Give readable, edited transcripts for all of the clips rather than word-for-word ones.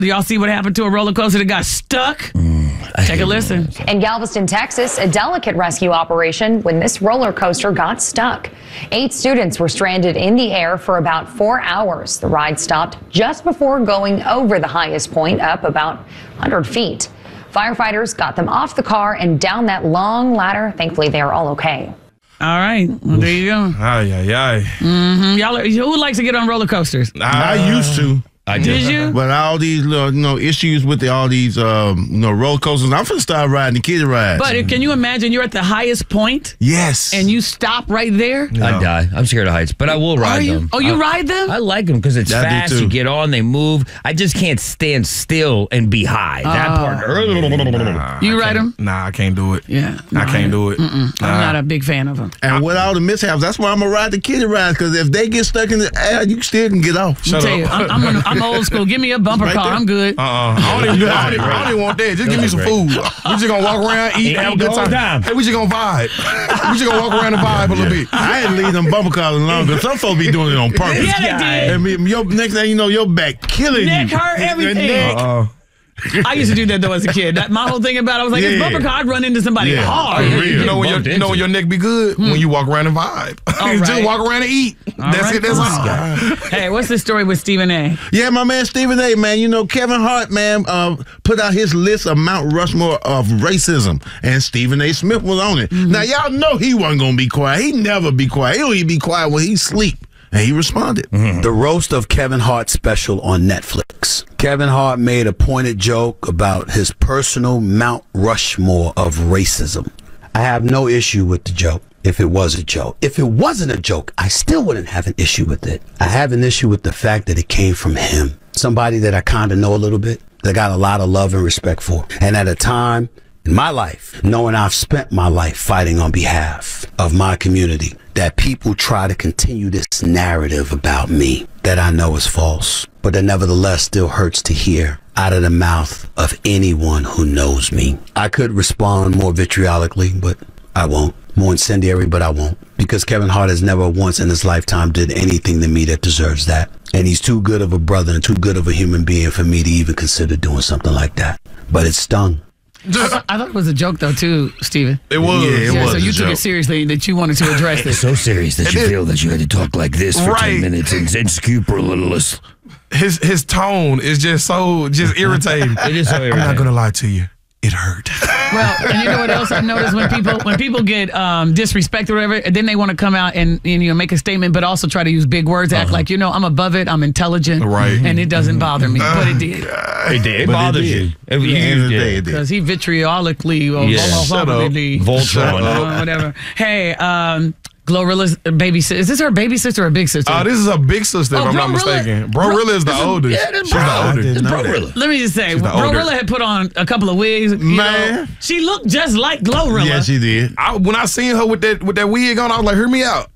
Do y'all see what happened to a roller coaster that got stuck? Take a listen. In Galveston, Texas, a delicate rescue operation when this roller coaster got stuck. 8 students were stranded in the air for about 4 hours. The ride stopped just before going over the highest point, up about 100 feet. Firefighters got them off the car and down that long ladder. Thankfully, they are all okay. All right. Well, there you go. Y'all, who likes to get on roller coasters? I used to. I Did you? But all these issues with all these roller coasters, I'm finna start riding the kiddie rides. But can you imagine you're at the highest point yes, and you stop right there? I'd die. I'm scared of heights, but I will ride them. Oh, you ride them? I like them because it's fast. You get on, they move. I just can't stand still and be high. That part. You ride them? Nah, I can't do it. Yeah. I can't do it. I'm not a big fan of them. And with all the mishaps, that's why I'm gonna ride the kiddie rides, because if they get stuck in the air, you still can get off. Shut up. I'm old school. Give me a bumper car. I'm good. I don't even want that. Just give me some food. We just gonna walk around, eat, have a good time. Hey, we just gonna vibe. We just gonna walk around and vibe a little bit. I ain't leave them bumper cars alone, because some folks be doing it on purpose. Yeah, they did. And next thing you know, your back killing Neck you. hurt, everything. I used to do that though as a kid. My whole thing about it, I was like, it's bumper car, I'd run into somebody hard. You know when your neck be good? When you walk around and vibe. Just walk around and eat. That's it. That's all. Hey, what's the story with Stephen A? Yeah, my man Stephen A, man. You know, Kevin Hart, man, put out his list of Mount Rushmore of racism, and Stephen A. Smith was on it. Now, y'all know he wasn't going to be quiet. He never be quiet. He only be quiet when he sleep. And he responded. The roast of Kevin Hart special on Netflix. Kevin Hart made a pointed joke about his personal Mount Rushmore of racism. I have no issue with the joke if it was a joke. If it wasn't a joke, I still wouldn't have an issue with it. I have an issue with the fact that it came from him. Somebody that I kind of know a little bit, that I got a lot of love and respect for. And at a time in my life, knowing I've spent my life fighting on behalf of my community, that people try to continue this narrative about me that I know is false, but that nevertheless still hurts to hear out of the mouth of anyone who knows me. I could respond more vitriolically, but I won't. More incendiary, but I won't. Because Kevin Hart has never once in his lifetime did anything to me that deserves that. And he's too good of a brother and too good of a human being for me to even consider doing something like that. But it stung. I thought it was a joke, though, too, Stephen. It was. Yeah, it was so you took it seriously that you wanted to address it. So serious that you feel that you had to talk like this for 10 minutes and scrupulous. His tone is just irritating. It is so irritating. I'm not gonna lie to you. It hurt. Well, and you know what else I've noticed when people get disrespected or whatever, then they want to come out and make a statement, but also try to use big words, act like I'm above it, I'm intelligent, and it doesn't bother me, but it did. It did. It bothers you. Because he vitriolically, Voltron, whatever. Hey, Glorilla's baby sister. Is this her baby sister or big sister? This is her big sister, if I'm not mistaken. Brorilla is the oldest. Yeah, she's the oldest. Brorilla. Let me just say, Glorilla had put on a couple of wigs. Man, she looked just like Glorilla. Yeah, she did. When I seen her with that wig on, I was like, hear me out.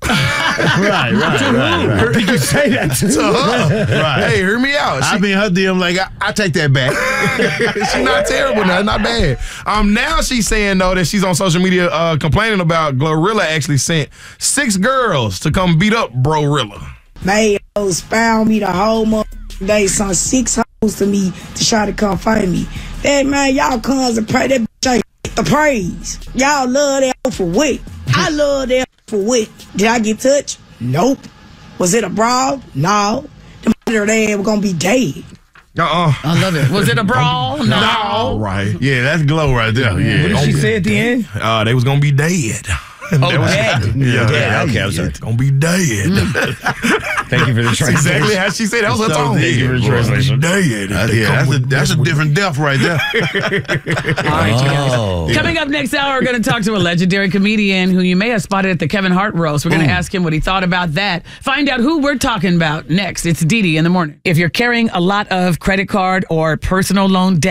Right. Did you say that to her? Right. Hey, hear me out. I mean, her DM like, I take that back. She's not terrible now, not bad. Now she's saying though that she's on social media complaining about Glorilla actually sent 6 girls to come beat up Brorilla. They found me the whole day, sent 6 hoes to me to try to come find me. That man, y'all comes and pray that bitch ain't the praise. Y'all love that for what? I love that for what? Did I get touched? Nope. Was it a brawl? No. The mother they were gonna be dead. I love it. Was it a brawl? No. Right. Yeah, that's Glow right there. Yeah. What did she say at the end? They was gonna be dead. Oh, dead. Yeah. Okay, I'm sorry. It's gonna be dead. Thank you for the translation. Exactly how she said. That was her tone. Thank you for the translation. Dead. That's a different death right there. All right, Coming up next hour, we're going to talk to a legendary comedian who you may have spotted at the Kevin Hart roast. We're going to ask him what he thought about that. Find out who we're talking about next. It's Dee Dee in the morning. If you're carrying a lot of credit card or personal loan debt,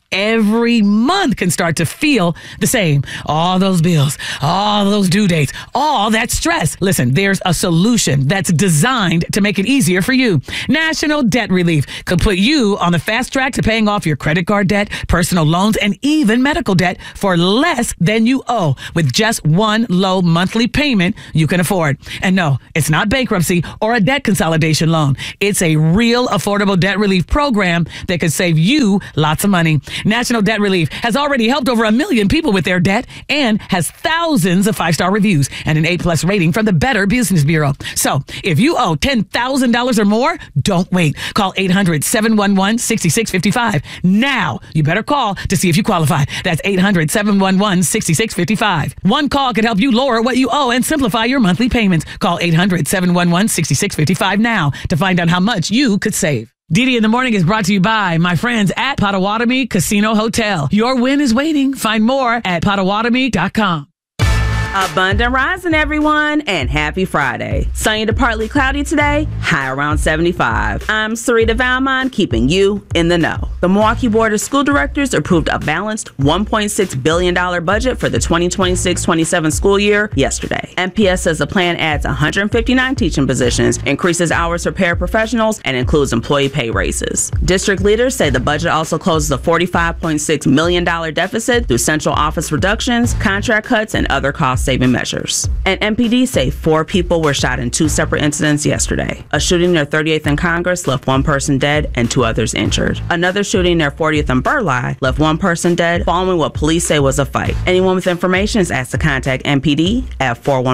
every month can start to feel the same. All those bills, all those due dates, all that stress. Listen, there's a solution that's designed to make it easier for you. National Debt Relief could put you on the fast track to paying off your credit card debt, personal loans, and even medical debt for less than you owe with just one low monthly payment you can afford. And no, it's not bankruptcy or a debt consolidation loan. It's a real affordable debt relief program that could save you lots of money. National Debt Relief has already helped over 1 million people with their debt and has thousands of 5-star reviews and an A+ rating from the Better Business Bureau. So if you owe $10,000 or more, don't wait. Call 800-711-6655. Now, you better call to see if you qualify. That's 800-711-6655. One call could help you lower what you owe and simplify your monthly payments. Call 800-711-6655 now to find out how much you could save. Didi in the Morning is brought to you by my friends at Potawatomi Casino Hotel. Your win is waiting. Find more at Potawatomi.com. Abundant rising, everyone, and happy Friday. Sunny to partly cloudy today, high around 75. I'm Sarita Valmont, keeping you in the know. The Milwaukee Board of School Directors approved a balanced $1.6 billion budget for the 2026-27 school year yesterday. MPS says the plan adds 159 teaching positions, increases hours for paraprofessionals, and includes employee pay raises. District leaders say the budget also closes a $45.6 million deficit through central office reductions, contract cuts, and other cost-saving measures. And MPD say 4 people were shot in 2 separate incidents yesterday. A shooting near 38th and Congress left 1 person dead and 2 others injured. Another shooting near 40th and Burleigh left 1 person dead following what police say was a fight. Anyone with information is asked to contact MPD at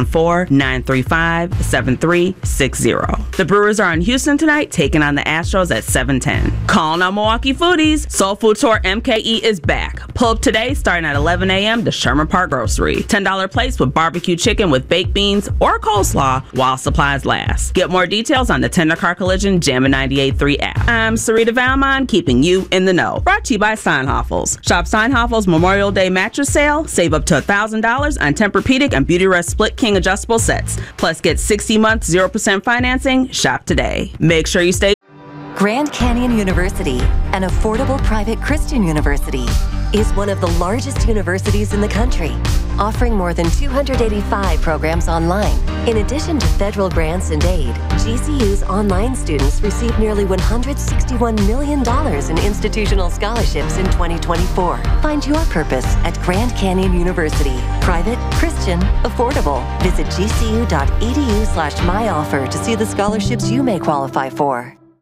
414-935-7360. The Brewers are in Houston tonight, taking on the Astros at 7:10. Calling on Milwaukee foodies, Soul Food Tour MKE is back. Pull up today starting at 11 a.m. to Sherman Park Grocery. $10 plates with barbecue chicken with baked beans or coleslaw while supplies last. Get more details on the Tender Car Collision Jammin' 98.3 app. I'm Sarita Valmont, keeping you in the know. Brought to you by Steinhafels. Shop Steinhafels Memorial Day mattress sale. Save up to $1,000 on Tempur-Pedic and Beautyrest Split King adjustable sets. Plus, get 60 months 0% financing. Shop today. Make sure you stay. Grand Canyon University, an affordable private Christian university, is one of the largest universities in the country, offering more than 285 programs online. In addition to federal grants and aid, GCU's online students received nearly $161 million in institutional scholarships in 2024. Find your purpose at Grand Canyon University. Private, Christian, affordable. Visit gcu.edu/myoffer to see the scholarships you may qualify for.